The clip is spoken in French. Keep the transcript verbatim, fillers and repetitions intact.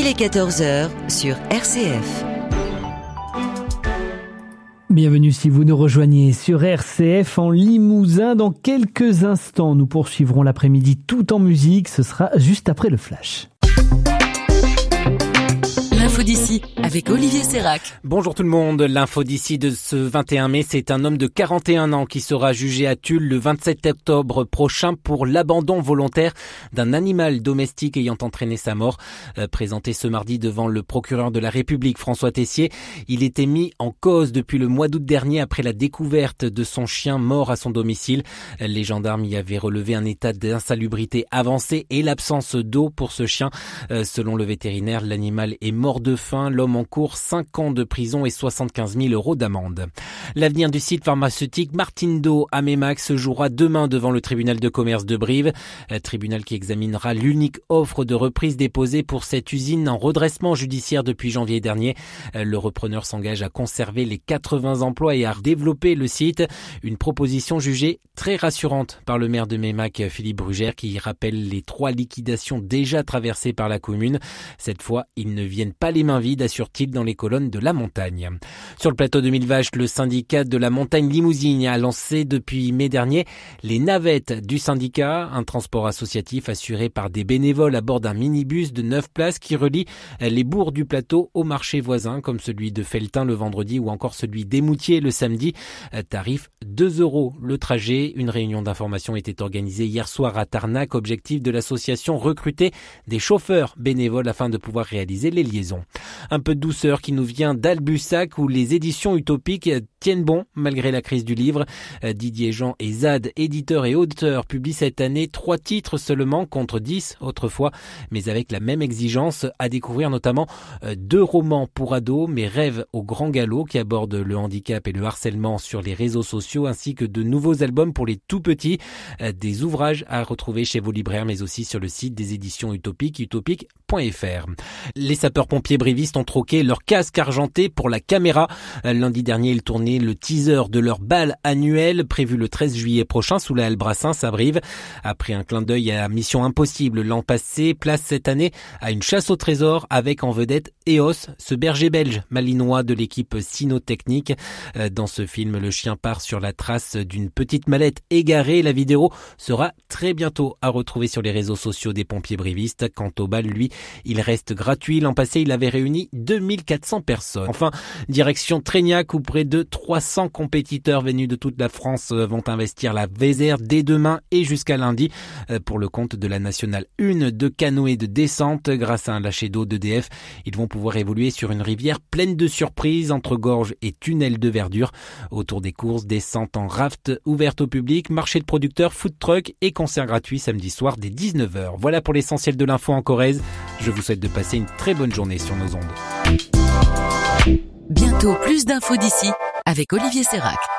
il est quatorze heures sur R C F. Bienvenue si vous nous rejoignez sur R C F en Limousin. Dans quelques instants, nous poursuivrons l'après-midi tout en musique. Ce sera juste après le flash. L'info d'ici avec Olivier Sérac. Bonjour tout le monde. L'info d'ici de ce vingt et un mai, c'est un homme de quarante et un ans qui sera jugé à Tulle le vingt-sept octobre prochain pour l'abandon volontaire d'un animal domestique ayant entraîné sa mort. Euh, présenté ce mardi devant le procureur de la République, François Tessier, il était mis en cause depuis le mois d'août dernier après la découverte de son chien mort à son domicile. Les gendarmes y avaient relevé un état d'insalubrité avancé et l'absence d'eau pour ce chien. Euh, selon le vétérinaire, l'animal est mort de faim. L'homme encourt cinq ans de prison et soixante-quinze mille euros d'amende. L'avenir du site pharmaceutique Martindo à Meymac se jouera demain devant le tribunal de commerce de Brive. Un tribunal qui examinera l'unique offre de reprise déposée pour cette usine en redressement judiciaire depuis janvier dernier. Le repreneur s'engage à conserver les quatre-vingts emplois et à développer le site. Une proposition jugée très rassurante par le maire de Meymac, Philippe Brugère, qui rappelle les trois liquidations déjà traversées par la commune. Cette fois, ils ne viennent pas les mains vides, assure-t-il dans les colonnes de la montagne. Sur le plateau de Millevaches, le syndicat de la montagne limousine a lancé depuis mai dernier les navettes du syndicat, un transport associatif assuré par des bénévoles à bord d'un minibus de neuf places qui relie les bourgs du plateau aux marchés voisins, comme celui de Felletin le vendredi ou encore celui d'Émoutier le samedi. Tarif deux euros le trajet. Une réunion d'information était organisée hier soir à Tarnac. Objectif de l'association, recruter des chauffeurs bénévoles afin de pouvoir réaliser les liaisons. Un peu de douceur qui nous vient d'Albussac où les éditions utopiques tiennent bon malgré la crise du livre. Didier Jean et Zad, éditeurs et auteurs, publient cette année trois titres seulement contre dix autrefois, mais avec la même exigence, à découvrir notamment deux romans pour ados, Mes rêves au grand galop qui abordent le handicap et le harcèlement sur les réseaux sociaux, ainsi que de nouveaux albums pour les tout petits, des ouvrages à retrouver chez vos libraires mais aussi sur le site des éditions utopiques, utopique point f r. Les sapeurs-pompiers brivistes ont troqué leur casque argenté pour la caméra. Lundi dernier, ils tournaient le teaser de leur bal annuel prévu le treize juillet prochain sous la halle Brassens à Brive. Après un clin d'œil à Mission Impossible l'an passé, place cette année à une chasse au trésor avec en vedette Eos, ce berger belge malinois de l'équipe cynotechnique. Dans ce film, le chien part sur la trace d'une petite mallette égarée. La vidéo sera très bientôt à retrouver sur les réseaux sociaux des pompiers brivistes. Quant au bal, lui, il reste gratuit. L'an passé, il avait réuni deux mille quatre cents personnes. Enfin, direction Trégnac où près de trois cents compétiteurs venus de toute la France vont investir la Vézère dès demain et jusqu'à lundi pour le compte de la Nationale un de canoë de descente. Grâce à un lâcher d'eau d'E D F, ils vont pouvoir évoluer sur une rivière pleine de surprises entre gorges et tunnels de verdure. Autour des courses, descente en raft ouverte au public, marché de producteurs, food truck et concert gratuit samedi soir dès dix-neuf heures. Voilà pour l'essentiel de l'info en Corrèze. Je vous souhaite de passer une très bonne journée sur nos ondes. Bientôt plus d'infos d'ici avec Olivier Sérac.